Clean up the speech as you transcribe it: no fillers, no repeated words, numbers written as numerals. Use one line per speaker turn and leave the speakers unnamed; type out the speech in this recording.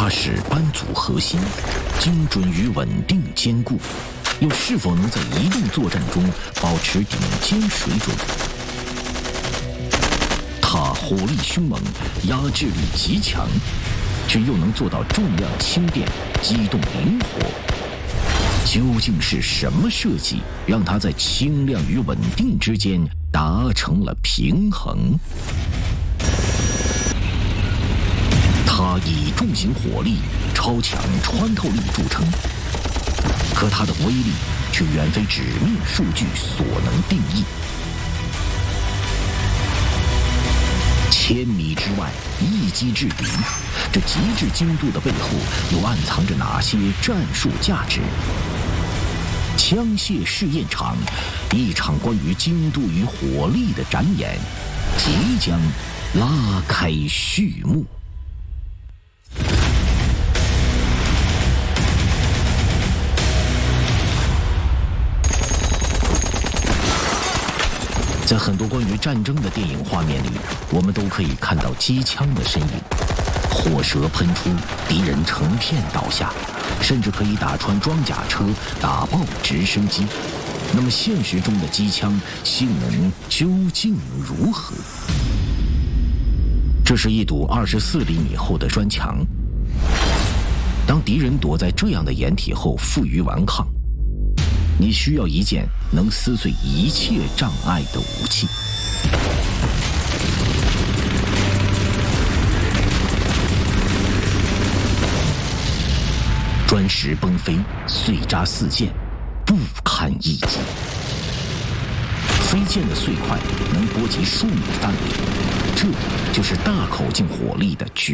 它是班组核心，精准与稳定兼顾，又是否能在移动作战中保持顶尖水准？它火力凶猛，压制力极强，却又能做到重量轻便、机动灵活。究竟是什么设计，让它在轻量与稳定之间达成了平衡？它以重型火力、超强穿透力著称，可它的威力却远非纸面数据所能定义。1000米之外，一击制敌，这极致精度的背后，又暗藏着哪些战术价值？枪械试验场，一场关于精度与火力的展演，即将拉开序幕。在很多关于战争的电影画面里，我们都可以看到机枪的身影，火舌喷出，敌人成片倒下，甚至可以打穿装甲车，打爆直升机。那么现实中的机枪性能究竟如何？这是一堵24厘米厚的砖墙，当敌人躲在这样的掩体后负隅顽抗，你需要一件能撕碎一切障碍的武器。砖石崩飞，碎渣四溅，不堪一击。飞溅的碎块能波及数米范围，这就是大口径火力的